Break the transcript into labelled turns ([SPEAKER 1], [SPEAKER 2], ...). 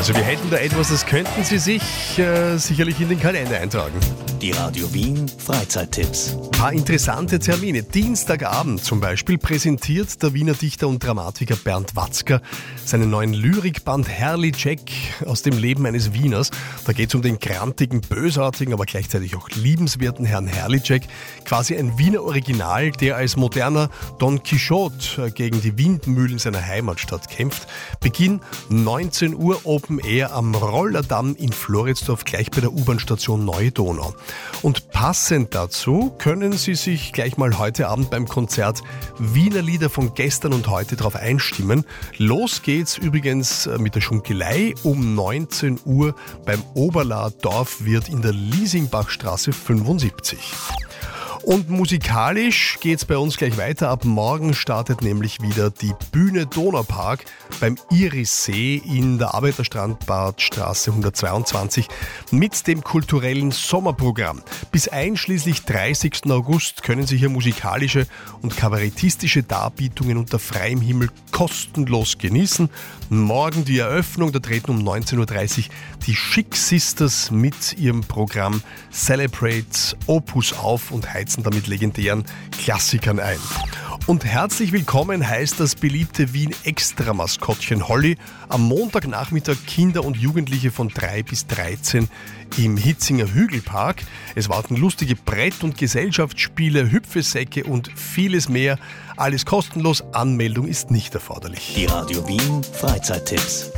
[SPEAKER 1] Also wir hätten da etwas, das könnten Sie sich sicherlich in den Kalender eintragen.
[SPEAKER 2] Die Radio Wien Freizeittipps.
[SPEAKER 1] Ein paar interessante Termine. Dienstagabend zum Beispiel präsentiert der Wiener Dichter und Dramatiker Bernd Watzker seinen neuen Lyrikband Herrli Jack aus dem Leben eines Wieners. Da geht es um den grantigen, bösartigen, aber gleichzeitig auch liebenswerten Herrn Herrli Jack. Quasi ein Wiener Original, der als moderner Don Quixote gegen die Windmühlen seiner Heimatstadt kämpft. Beginn 19 Uhr Open Air am Rollerdamm in Floridsdorf, gleich bei der U-Bahn-Station Neue Donau. Und passend dazu können Sie sich gleich mal heute Abend beim Konzert Wiener Lieder von gestern und heute drauf einstimmen. Los geht's übrigens mit der Schunkelei um 19 Uhr beim Oberlahr Dorfwirt in der Liesingbachstraße 75. Und musikalisch geht's bei uns gleich weiter. Ab morgen startet nämlich wieder die Bühne Donaupark beim Irissee in der Arbeiterstrandbadstraße 122 mit dem kulturellen Sommerprogramm. Bis einschließlich 30. August können Sie hier musikalische und kabarettistische Darbietungen unter freiem Himmel kostenlos genießen. Morgen die Eröffnung, da treten um 19.30 Uhr die Chic Sisters mit ihrem Programm Celebrate Opus auf und heizen damit legendären Klassikern ein. Und herzlich willkommen heißt das beliebte Wien-Extra-Maskottchen Holly am Montagnachmittag Kinder und Jugendliche von 3 bis 13 im Hitzinger Hügelpark. Es warten lustige Brett- und Gesellschaftsspiele, Hüpfesäcke und vieles mehr. Alles kostenlos, Anmeldung ist nicht erforderlich.
[SPEAKER 2] Die Radio Wien Freizeittipps.